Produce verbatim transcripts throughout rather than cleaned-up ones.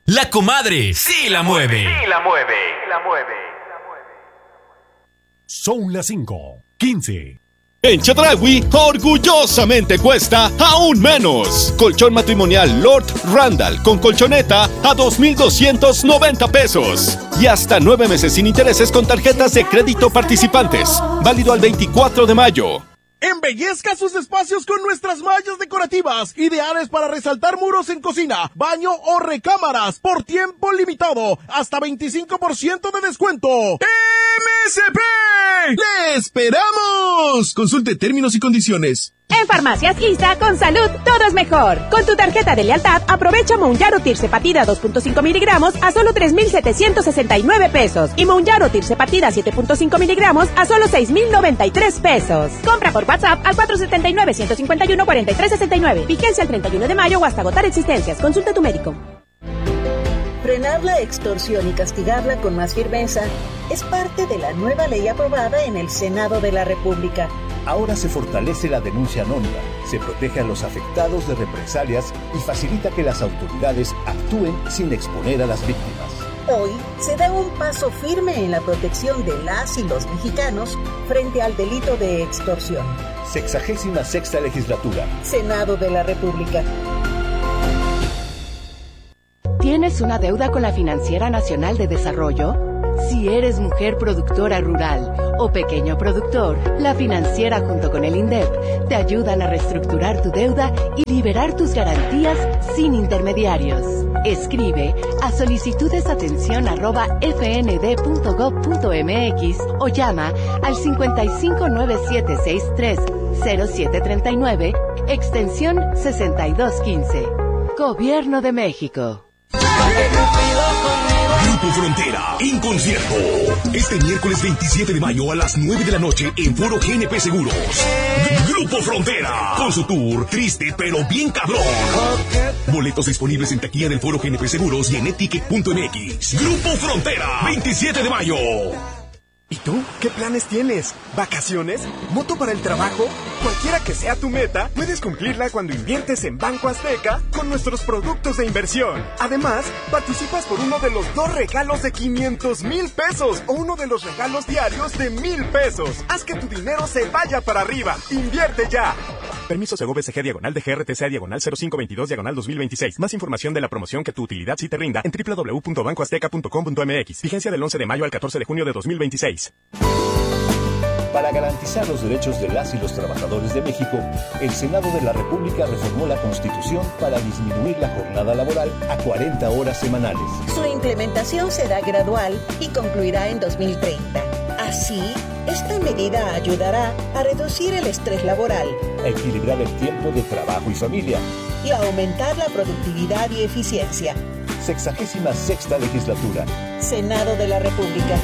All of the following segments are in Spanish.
La comadre sí la mueve. Sí la mueve. La mueve. Son las cinco, quince. En Chedraui, orgullosamente cuesta aún menos. Colchón matrimonial Lord Randall con colchoneta a dos mil doscientos noventa pesos. Y hasta nueve meses sin intereses con tarjetas de crédito participantes. Válido al veinticuatro de mayo. Embellezca sus espacios con nuestras mallas decorativas, ideales para resaltar muros en cocina, baño o recámaras, por tiempo limitado, hasta veinticinco por ciento de descuento. ¡M S P! ¡Le esperamos! Consulte términos y condiciones. En Farmacias ISA, con salud, todo es mejor. Con tu tarjeta de lealtad, aprovecha Mounjaro Tirzepatida dos punto cinco miligramos a solo tres mil setecientos sesenta y nueve pesos. Y Mounjaro Tirzepatida siete punto cinco miligramos a solo seis mil noventa y tres pesos. Compra por WhatsApp al cuatro siete nueve, uno cinco uno, cuatro tres seis nueve. Vigencia el treinta y uno de mayo o hasta agotar existencias. Consulta a tu médico. Frenar la extorsión y castigarla con más firmeza es parte de la nueva ley aprobada en el Senado de la República. Ahora se fortalece la denuncia anónima, se protege a los afectados de represalias y facilita que las autoridades actúen sin exponer a las víctimas. Hoy se da un paso firme en la protección de las y los mexicanos frente al delito de extorsión. Sexagésima sexta legislatura. Senado de la República. ¿Tienes una deuda con la Financiera Nacional de Desarrollo? Si eres mujer productora rural o pequeño productor, la Financiera junto con el INDEP te ayudan a reestructurar tu deuda y liberar tus garantías sin intermediarios. Escribe a solicitudesatención arroba fnd.gov.mx o llama al cincuenta y cinco nueve siete sesenta y tres cero siete treinta y nueve, extensión sesenta y dos quince. Gobierno de México. Grupo Frontera, en concierto. Este miércoles veintisiete de mayo a las nueve de la noche en Foro G N P Seguros. Grupo Frontera, con su tour Triste pero bien cabrón. Boletos disponibles en taquilla del Foro G N P Seguros y en eticket punto m x. Grupo Frontera, veintisiete de mayo. ¿Y tú? ¿Qué planes tienes? ¿Vacaciones? ¿Moto para el trabajo? Cualquiera que sea tu meta, puedes cumplirla cuando inviertes en Banco Azteca con nuestros productos de inversión. Además, participas por uno de los dos regalos de quinientos mil pesos o uno de los regalos diarios de mil pesos. Haz que tu dinero se vaya para arriba. ¡Invierte ya! Permiso Segov S G diagonal de G R T C A diagonal cero cinco veintidós diagonal dos mil veintiséis. Más información de la promoción que tu utilidad sí te rinda en doble u doble u doble u punto banco azteca punto com punto m x. Vigencia del once de mayo al catorce de junio de dos mil veintiséis. Para garantizar los derechos de las y los trabajadores de México, el Senado de la República reformó la Constitución para disminuir la jornada laboral a cuarenta horas semanales. Su implementación será gradual y concluirá en dos mil treinta. Así, esta medida ayudará a reducir el estrés laboral, a equilibrar el tiempo de trabajo y familia y a aumentar la productividad y eficiencia. Sexagésima sexta legislatura. Senado de la República.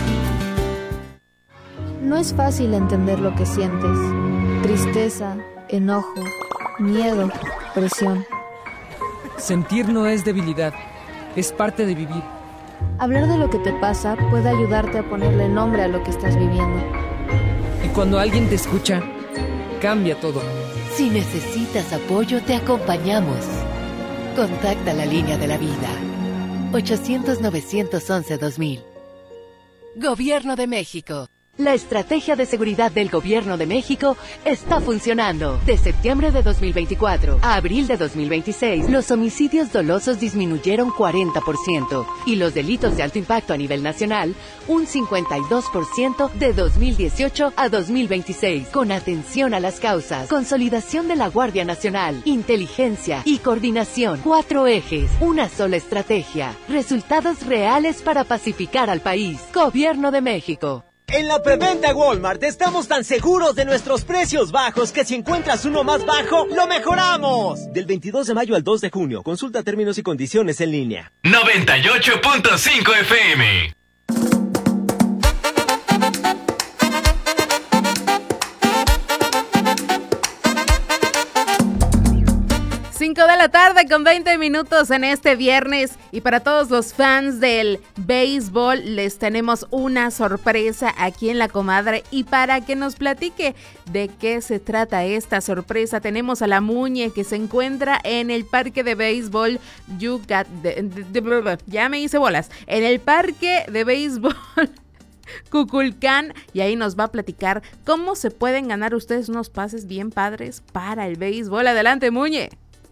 No es fácil entender lo que sientes. Tristeza, enojo, miedo, presión. Sentir no es debilidad, es parte de vivir. Hablar de lo que te pasa puede ayudarte a ponerle nombre a lo que estás viviendo. Y cuando alguien te escucha, cambia todo. Si necesitas apoyo, te acompañamos. Contacta la línea de la vida. ochocientos, novecientos once, dos mil. Gobierno de México. La estrategia de seguridad del Gobierno de México está funcionando. De septiembre de dos mil veinticuatro a abril de dos mil veintiséis, los homicidios dolosos disminuyeron cuarenta por ciento y los delitos de alto impacto a nivel nacional un cincuenta y dos por ciento de dos mil dieciocho a dos mil veintiséis. Con atención a las causas, consolidación de la Guardia Nacional, inteligencia y coordinación. Cuatro ejes, una sola estrategia. Resultados reales para pacificar al país. Gobierno de México. En la preventa Walmart estamos tan seguros de nuestros precios bajos que si encuentras uno más bajo, ¡lo mejoramos! Del veintidós de mayo al dos de junio. Consulta términos y condiciones en línea. noventa y ocho punto cinco F M. cinco de la la tarde con veinte minutos en este viernes y para todos los fans del béisbol les tenemos una sorpresa aquí en La Comadre y para que nos platique de qué se trata esta sorpresa tenemos a la Muñe que se encuentra en el parque de béisbol Yucat... De, de, de, de, ya me hice bolas, en el parque de béisbol Kukulcán y ahí nos va a platicar cómo se pueden ganar ustedes unos pases bien padres para el béisbol. Adelante, Muñe.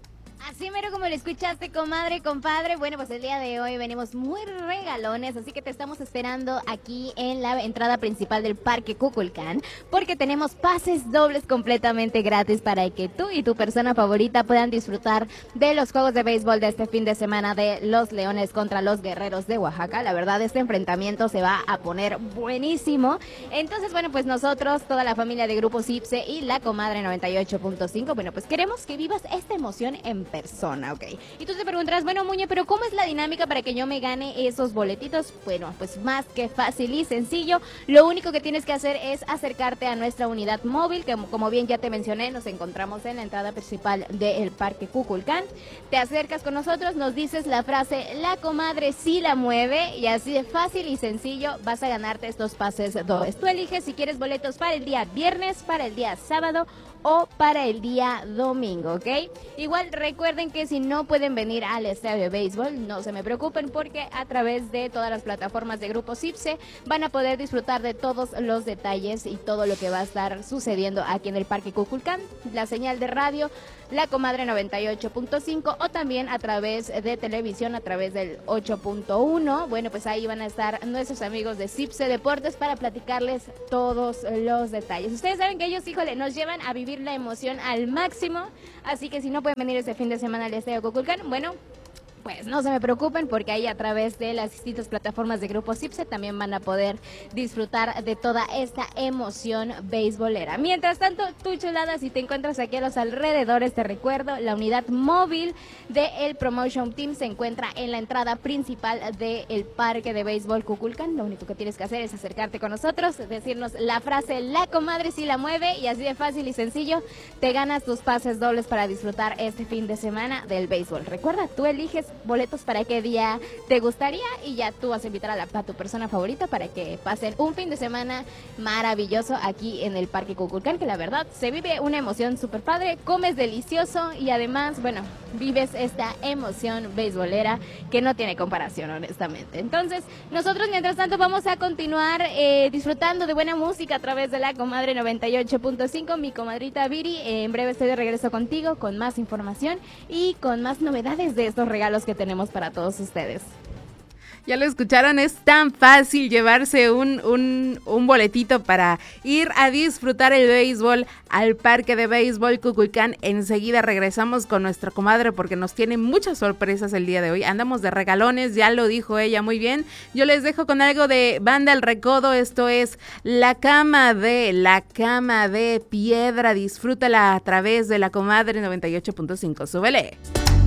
Así mero como lo escuchaste, comadre, compadre. Bueno, pues el día de hoy venimos muy regalones, así que te estamos esperando aquí en la entrada principal del Parque Kukulcán, porque tenemos pases dobles completamente gratis para que tú y tu persona favorita puedan disfrutar de los juegos de béisbol de este fin de semana de los Leones contra los Guerreros de Oaxaca. La verdad, este enfrentamiento se va a poner buenísimo. Entonces, bueno, pues nosotros, toda la familia de Grupo Cipse y La Comadre noventa y ocho punto cinco, bueno, pues queremos que vivas esta emoción en persona, ok. Y tú te preguntarás, bueno, Muñe, pero ¿cómo es la dinámica para que yo me gane esos boletitos? Bueno, pues más que fácil y sencillo. Lo único que tienes que hacer es acercarte a nuestra unidad móvil, que como bien ya te mencioné, nos encontramos en la entrada principal del Parque Kukulcán. Te acercas con nosotros, nos dices la frase, la comadre sí la mueve, y así de fácil y sencillo vas a ganarte estos pases dobles. Tú eliges si quieres boletos para el día viernes, para el día sábado o para el día domingo, ¿ok? Igual recuerden que si no pueden venir al estadio de béisbol, no se me preocupen porque a través de todas las plataformas de Grupo Cipse van a poder disfrutar de todos los detalles y todo lo que va a estar sucediendo aquí en el Parque Kukulcán, la señal de radio, La Comadre noventa y ocho punto cinco o también a través de televisión, a través del ocho punto uno. Bueno, pues ahí van a estar nuestros amigos de Cipse Deportes para platicarles todos los detalles. Ustedes saben que ellos, híjole, nos llevan a vivir la emoción al máximo, así que si no pueden venir este fin de semana al estadio Kukulcán, bueno, pues no se me preocupen porque ahí a través de las distintas plataformas de Grupo Cipse también van a poder disfrutar de toda esta emoción beisbolera. Mientras tanto, tú chulada, si te encuentras aquí a los alrededores, te recuerdo, la unidad móvil del Promotion Team se encuentra en la entrada principal del Parque de Béisbol Kukulcán. Lo único que tienes que hacer es acercarte con nosotros, decirnos la frase, la comadre sí la mueve, y así de fácil y sencillo te ganas tus pases dobles para disfrutar este fin de semana del béisbol. Recuerda, tú eliges boletos para qué día te gustaría y ya tú vas a invitar a, la, a tu persona favorita para que pasen un fin de semana maravilloso aquí en el Parque Kukulcán, que la verdad se vive una emoción súper padre, comes delicioso y además, bueno, vives esta emoción beisbolera que no tiene comparación, honestamente. Entonces, nosotros mientras tanto vamos a continuar eh, disfrutando de buena música a través de La Comadre noventa y ocho punto cinco. Mi comadrita Viri, eh, en breve estoy de regreso contigo con más información y con más novedades de estos regalos que tenemos para todos ustedes. Ya lo escucharon, es tan fácil llevarse un, un, un boletito para ir a disfrutar el béisbol al Parque de Béisbol Kukulcán. Enseguida regresamos con nuestra comadre porque nos tiene muchas sorpresas el día de hoy. Andamos de regalones, ya lo dijo ella muy bien. Yo les dejo con algo de Banda El Recodo, esto es La Cama de, La Cama de Piedra. Disfrútala a través de La Comadre noventa y ocho punto cinco. Súbele.